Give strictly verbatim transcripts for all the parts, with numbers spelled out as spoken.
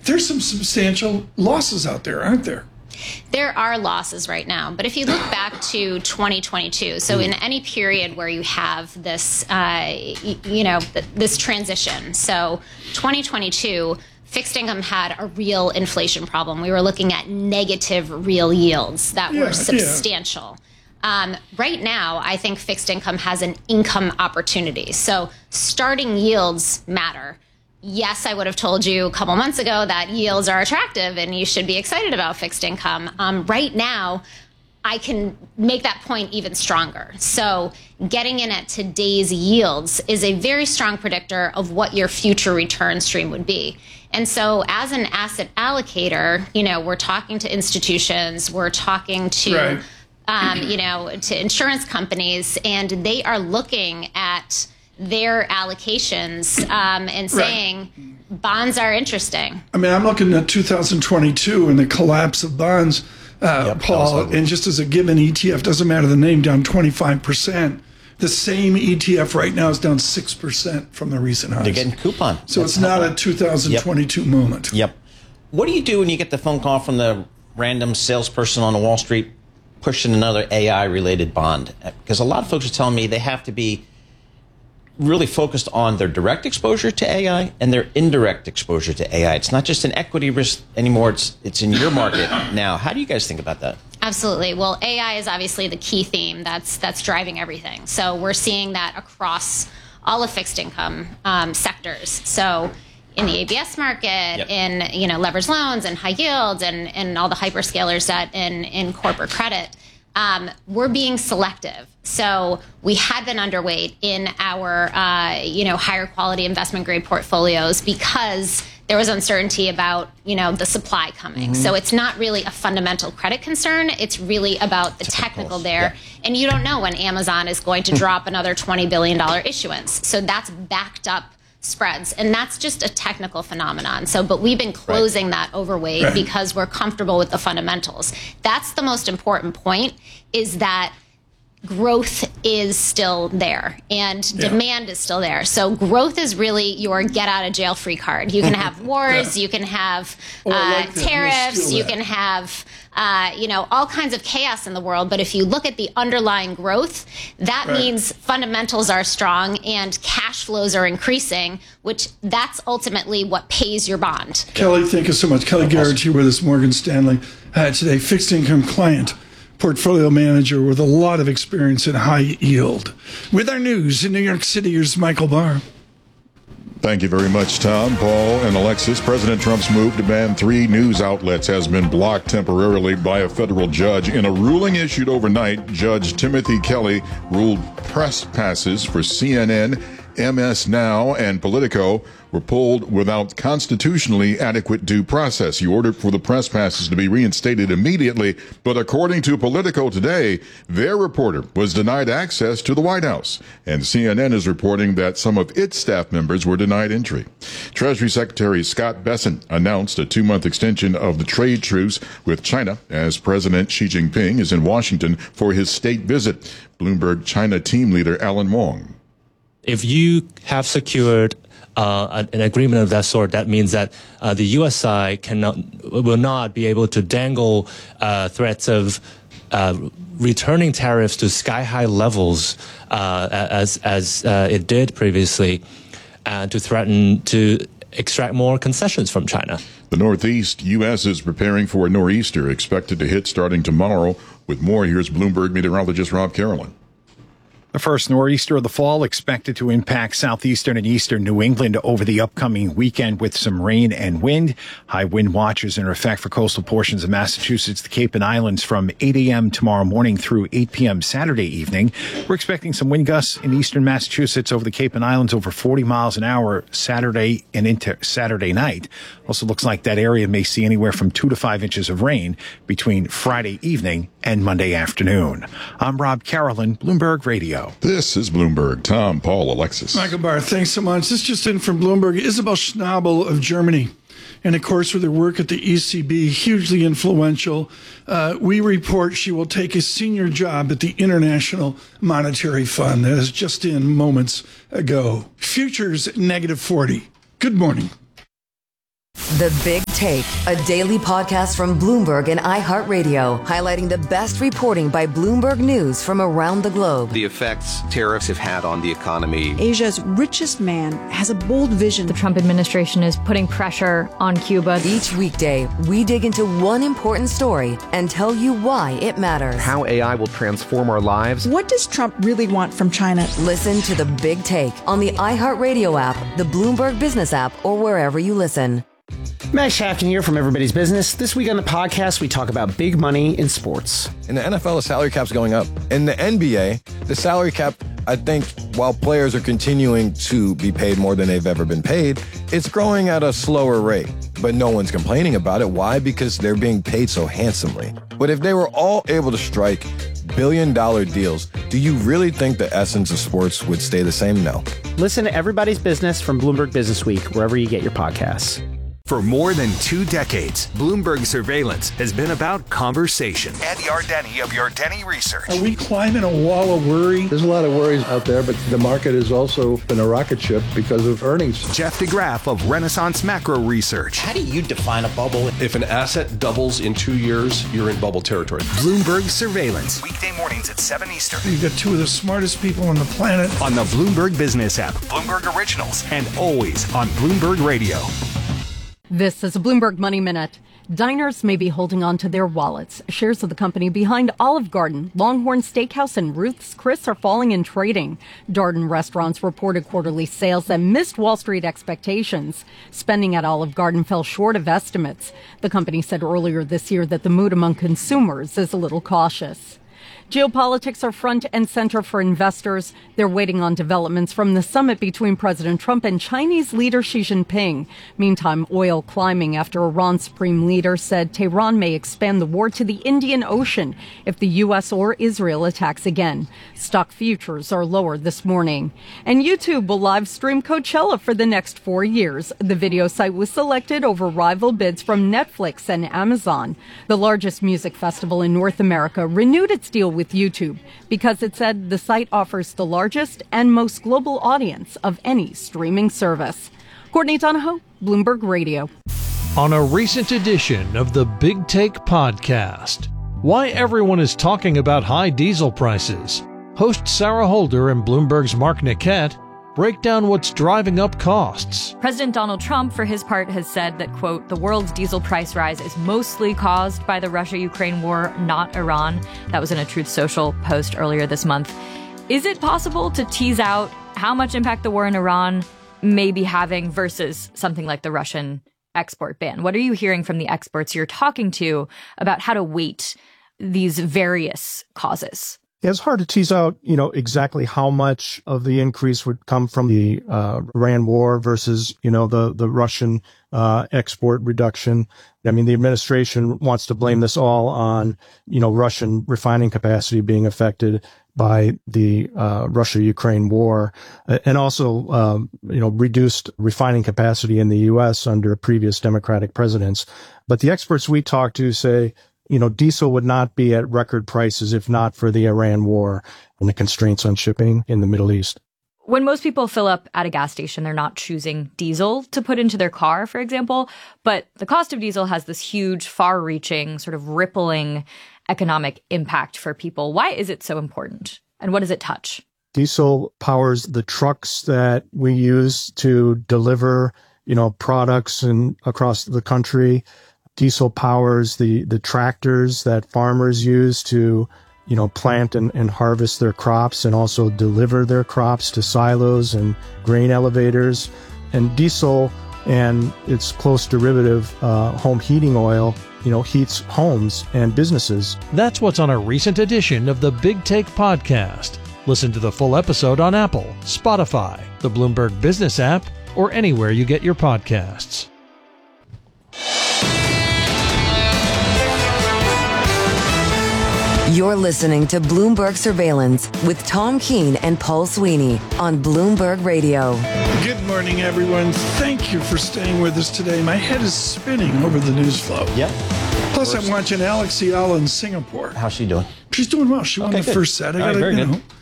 there's some substantial losses out there, aren't there? There are losses right now, but if you look back to twenty twenty-two, so in any period where you have this, uh, you know, this transition, so twenty twenty-two, fixed income had a real inflation problem. We were looking at negative real yields that yeah, were substantial. Yeah. Um, right now, I think fixed income has an income opportunity. So starting yields matter. Yes, I would have told you a couple months ago that yields are attractive and you should be excited about fixed income. Um, right now, I can make that point even stronger. So getting in at today's yields is a very strong predictor of what your future return stream would be. And so as an asset allocator, you know, we're talking to institutions, we're talking to, right. um, you know, to insurance companies, and they are looking at their allocations um, and saying right. bonds are interesting. I mean, I'm looking at two thousand twenty-two and the collapse of bonds, uh, yep, Paul, and just as a given E T F, doesn't matter the name, down twenty-five percent. The same E T F right now is down six percent from the recent highs. They're getting coupon. So That's it's not coupon. a two thousand twenty-two yep. moment. Yep. What do you do when you get the phone call from the random salesperson on the Wall Street pushing another A I-related bond? Because a lot of folks are telling me they have to be really focused on their direct exposure to A I and their indirect exposure to A I. It's not just an equity risk anymore. It's it's in your market now. How do you guys think about that? Absolutely. Well, A I is obviously the key theme that's that's driving everything. So we're seeing that across all of fixed income um, sectors. So in the A B S market, yep. in you know leveraged loans and high yields, and and all the hyperscalers that in in corporate credit. Um, we're being selective. So we had been underweight in our, uh, you know, higher quality investment grade portfolios because there was uncertainty about, you know, the supply coming. Mm-hmm. So it's not really a fundamental credit concern. It's really about the technical there. Yeah. And you don't know when Amazon is going to drop another twenty billion dollars issuance. So that's backed up spreads, and that's just a technical phenomenon. So, but we've been closing right. that overweight right. because we're comfortable with the fundamentals. That's the most important point, is that growth is still there and yeah. demand is still there. So growth is really your get out of jail free card. You can have wars, yeah. you can have uh, like tariffs, you can have uh, you know all kinds of chaos in the world. But if you look at the underlying growth, that right. means fundamentals are strong and cash flows are increasing, which that's ultimately what pays your bond. Kelly, thank you so much. Kelly Garrett here with us, Morgan Stanley. Uh, today, fixed income client. Portfolio manager with a lot of experience in high yield. With our news in New York City, here's Michael Barr. Thank you very much, Tom, Paul, and Alexis. President Trump's move to ban three news outlets has been blocked temporarily by a federal judge. In a ruling issued overnight, Judge Timothy Kelly ruled press passes for C N N, M S Now, and Politico were pulled without constitutionally adequate due process. He ordered for the press passes to be reinstated immediately, but according to Politico today, their reporter was denied access to the White House, and C N N is reporting that some of its staff members were denied entry. Treasury Secretary Scott Bessent announced a two-month extension of the trade truce with China as President Xi Jinping is in Washington for his state visit. Bloomberg China team leader Alan Wong. If you have secured Uh, an agreement of that sort, that means that uh, the U S side cannot, will not be able to dangle uh, threats of uh, returning tariffs to sky-high levels uh, as as uh, it did previously, and to threaten to extract more concessions from China. The Northeast U S is preparing for a nor'easter expected to hit starting tomorrow. With more, here's Bloomberg meteorologist Rob Carolyn. The first nor'easter of the fall expected to impact southeastern and eastern New England over the upcoming weekend with some rain and wind. High wind watches in effect for coastal portions of Massachusetts, the Cape and Islands from eight a.m. tomorrow morning through eight p.m. Saturday evening. We're expecting some wind gusts in eastern Massachusetts over the Cape and Islands over forty miles an hour Saturday and into Saturday night. Also looks like that area may see anywhere from two to five inches of rain between Friday evening and Monday afternoon. I'm Rob Carolyn, Bloomberg Radio. This is Bloomberg. Tom, Paul, Alexis. Michael Barr, thanks so much. This just in from Bloomberg. Isabel Schnabel of Germany. And, of course, with her work at the E C B, hugely influential, uh, we report she will take a senior job at the International Monetary Fund. That is just in moments ago. Futures negative forty. Good morning. The Big Take, a daily podcast from Bloomberg and iHeartRadio, highlighting the best reporting by Bloomberg News from around the globe. The effects tariffs have had on the economy. Asia's richest man has a bold vision. The Trump administration is putting pressure on Cuba. Each weekday, we dig into one important story and tell you why it matters. How A I will transform our lives. What does Trump really want from China? Listen to The Big Take on the iHeartRadio app, the Bloomberg Business app, or wherever you listen. Max Shafton here from Everybody's Business. This week on the podcast, we talk about big money in sports. In the N F L, the salary cap's going up. In the N B A, the salary cap, I think, while players are continuing to be paid more than they've ever been paid, it's growing at a slower rate. But no one's complaining about it. Why? Because they're being paid so handsomely. But if they were all able to strike billion dollar deals, do you really think the essence of sports would stay the same? No. Listen to Everybody's Business from Bloomberg Business Week, wherever you get your podcasts. For more than two decades, Bloomberg Surveillance has been about conversation. Ed Yardeni of Yardeni Research. Are we climbing a wall of worry? There's a lot of worries out there, but the market has also been a rocket ship because of earnings. Jeff DeGraff of Renaissance Macro Research. How do you define a bubble? If an asset doubles in two years, you're in bubble territory. Bloomberg Surveillance. Weekday mornings at seven Eastern. You've got two of the smartest people on the planet. On the Bloomberg Business app, Bloomberg Originals, and always on Bloomberg Radio. This is a Bloomberg Money Minute. Diners may be holding on to their wallets. Shares of the company behind Olive Garden, Longhorn Steakhouse, and Ruth's Chris are falling in trading. Darden Restaurants reported quarterly sales that missed Wall Street expectations. Spending at Olive Garden fell short of estimates. The company said earlier this year that the mood among consumers is a little cautious. Geopolitics are front and center for investors. They're waiting on developments from the summit between President Trump and Chinese leader Xi Jinping. Meantime, oil climbing after Iran's supreme leader said Tehran may expand the war to the Indian Ocean if the U S or Israel attacks again. Stock futures are lower this morning. And YouTube will live stream Coachella for the next four years. The video site was selected over rival bids from Netflix and Amazon. The largest music festival in North America renewed its deal with YouTube because it said the site offers the largest and most global audience of any streaming service. Courtney Donahoe, Bloomberg Radio. On a recent edition of the Big Take podcast, why everyone is talking about high diesel prices. Host Sarah Holder and Bloomberg's Mark Niquette break down what's driving up costs. President Donald Trump, for his part, has said that, quote, the world's diesel price rise is mostly caused by the Russia-Ukraine war, not Iran. That was in a Truth Social post earlier this month. Is it possible to tease out how much impact the war in Iran may be having versus something like the Russian export ban? What are you hearing from the experts you're talking to about how to weight these various causes? It's hard to tease out, you know, exactly how much of the increase would come from the uh, Iran war versus, you know, the, the Russian uh, export reduction. I mean, the administration wants to blame this all on, you know, Russian refining capacity being affected by the uh, Russia-Ukraine war, and also, um, you know, reduced refining capacity in the U S under previous Democratic presidents. But the experts we talk to say, you know, diesel would not be at record prices if not for the Iran war and the constraints on shipping in the Middle East. When most people fill up at a gas station, they're not choosing diesel to put into their car, for example. But the cost of diesel has this huge, far-reaching, sort of rippling economic impact for people. Why is it so important? And what does it touch? Diesel powers the trucks that we use to deliver, you know, products and across the country. Diesel powers the, the tractors that farmers use to, you know, plant and, and harvest their crops and also deliver their crops to silos and grain elevators. And diesel and its close derivative, uh, home heating oil, you know, heats homes and businesses. That's what's on a recent edition of the Big Take podcast. Listen to the full episode on Apple, Spotify, the Bloomberg Business app, or anywhere you get your podcasts. You're listening to Bloomberg Surveillance with Tom Keene and Paul Sweeney on Bloomberg Radio. Good morning, everyone. Thank you for staying with us today. My head is spinning over the news flow. Yep. Plus, I'm watching Alex Ayala in Singapore. How's she doing? She's doing well. She won okay, the good. first set. I All gotta, right, very you good. know,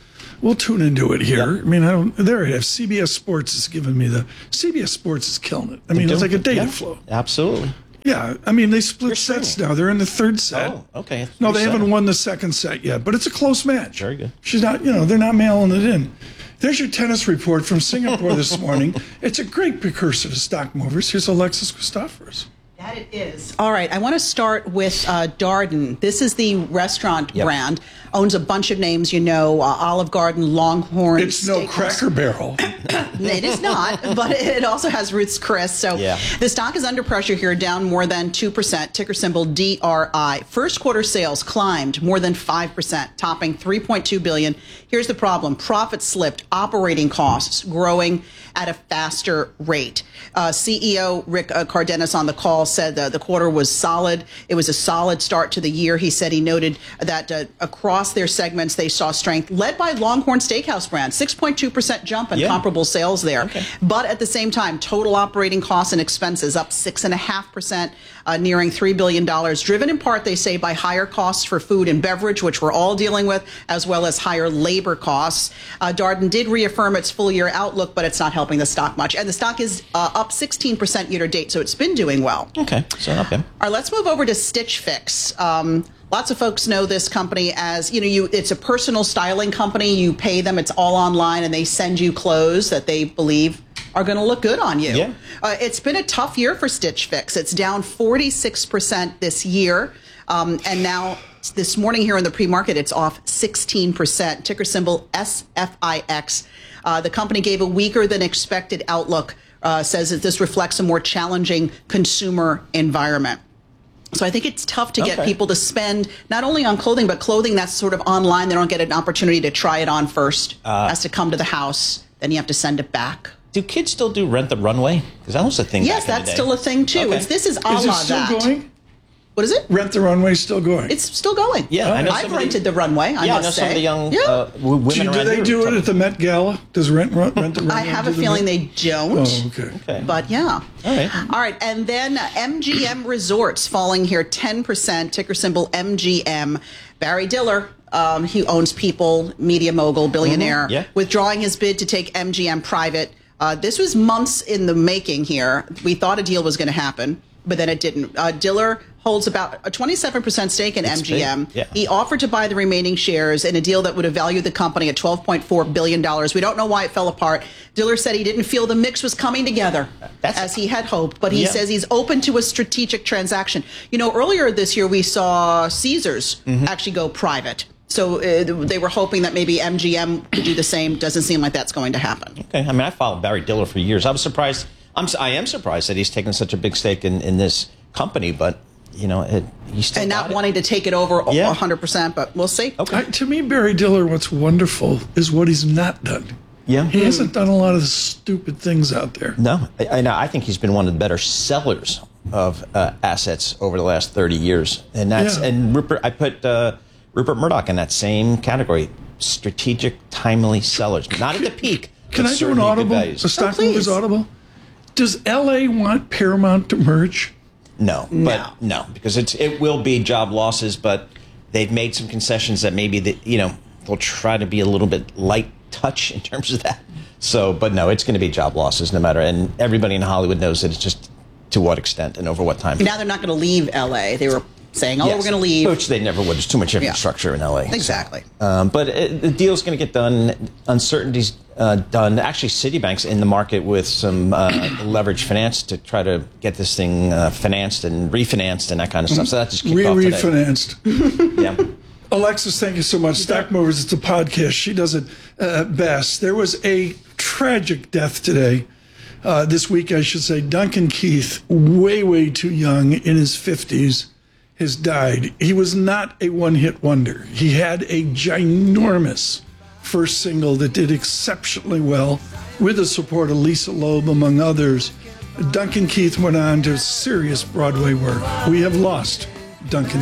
we'll tune into it here. Yep. I mean, I don't. There I have C B S Sports is giving me the C B S Sports is killing it. I mean, it's like a data yeah, flow. Absolutely. Yeah, I mean, they split You're sets streaming. now. They're in the third set. Oh, okay. No, they Three haven't seven. won the second set yet, but it's a close match. Very good. She's not, you know, they're not mailing it in. There's your tennis report from Singapore this morning. It's a great precursor to stock movers. Here's Alexis Christoforous. That it is. All right, I want to start with uh, Darden. This is the restaurant Yep. brand. Owns a bunch of names, you know, uh, Olive Garden, Longhorn. It's no Steakhouse. Cracker Barrel. It is not, but it also has Ruth's Chris. So Yeah. the stock is under pressure here, down more than two percent. Ticker symbol D R I. First quarter sales climbed more than five percent, topping three point two billion dollars. Here's the problem. Profits slipped, operating costs growing at a faster rate. Uh, C E O Rick uh, Cardenas on the call said uh, the quarter was solid. It was a solid start to the year. He said he noted that uh, across their segments, they saw strength led by Longhorn Steakhouse brand, six point two percent jump in Yeah. comparable sales there. Okay. But at the same time, total operating costs and expenses up six point five percent, uh, nearing three billion dollars, driven in part, they say, by higher costs for food and beverage, which we're all dealing with, as well as higher labor costs. Uh, Darden did reaffirm its full-year outlook, but it's not helping the stock much. And the stock is uh, up sixteen percent year-to-date, so it's been doing well. Okay, so okay. All right, let's move over to Stitch Fix. Um, lots of folks know this company as, you know, you it's a personal styling company. You pay them, it's all online, and they send you clothes that they believe are going to look good on you. Yeah. Uh, it's been a tough year for Stitch Fix. It's down forty-six percent this year. Um, and now this morning here in the pre-market, it's off sixteen percent. Ticker symbol S F I X. Uh, the company gave a weaker than expected outlook, uh, says that this reflects a more challenging consumer environment. So I think it's tough to get Okay. people to spend not only on clothing, but clothing that's sort of online. They don't get an opportunity to try it on first. Uh, has to come to the house. Then you have to send it back. Do kids still do Rent the Runway? Because that was a thing. Yes, back in the that's day. still a thing, too. Okay. It's, this is a Is it la still that. going? What is it? Rent the Runway still going? It's still going. Yeah, I know I've somebody- rented the runway, I yeah, I must know say. some of the young Yeah. uh, w- women do, you- do around they here do talk- it at the Met Gala? Does Rent, rent, rent the Runway? I have do a the feeling Met- they don't. Oh, okay. Okay. But yeah. All right. All right. And then uh, M G M Resorts falling here ten percent, ticker symbol M G M. Barry Diller, um, he owns People, media mogul, billionaire, Mhm, yeah. withdrawing his bid to take M G M private. Uh, this was months in the making here. We thought a deal was going to happen, but then it didn't. Uh, Diller holds about a twenty-seven percent stake in It's M G M. big, yeah. He offered to buy the remaining shares in a deal that would have valued the company at twelve point four billion dollars. We don't know why it fell apart. Diller said he didn't feel the mix was coming together That's- as he had hoped, but he Yeah. says he's open to a strategic transaction. You know, earlier this year we saw Caesars Mm-hmm. actually go private. So uh, they were hoping that maybe M G M could do the same. Doesn't seem like that's going to happen. Okay, I mean, I followed Barry Diller for years. I was surprised. I'm, I am surprised that he's taken such a big stake in, in this company, but you know, it, he's still And got not it. wanting to take it over Yeah. one hundred percent, but we'll see. Okay. I, to me, Barry Diller, what's wonderful is what he's not done. Yeah. He hasn't done a lot of the stupid things out there. No, I, I, know. I think he's been one of the better sellers of uh, assets over the last thirty years, and that's Yeah. and Rupert. I put uh, Rupert Murdoch in that same category. Strategic, timely sellers, not at the peak. Can but I do an certainly good audible? values. A stock Oh, please. movers audible? Does L A want Paramount to merge? No, but no, because it's it will be job losses, but they've made some concessions that maybe that you know they'll try to be a little bit light touch in terms of that. So, but no, it's going to be job losses no matter, and everybody in Hollywood knows that it's just to what extent and over what time. Now they're not going to leave L A. They were saying, oh, Yes. we're going to leave. Which they never would. There's too much infrastructure in L A. Exactly. Um, but it, the deal's going to get done. Uncertainty's uh, done. Actually, Citibank's in the market with some uh, leverage finance to try to get this thing uh, financed and refinanced and that kind of stuff. So that just kicked off today. Re-refinanced. Yeah. Alexis, thank you so much. Stock Movers, it's a podcast. She does it uh, best. There was a tragic death today. Uh, this week, I should say. Duncan Keith, way, way too young, in his fifties, has died. He was not a one-hit wonder. He had a ginormous first single that did exceptionally well with the support of Lisa Loeb, among others. Duncan Keith went on to serious Broadway work. We have lost Duncan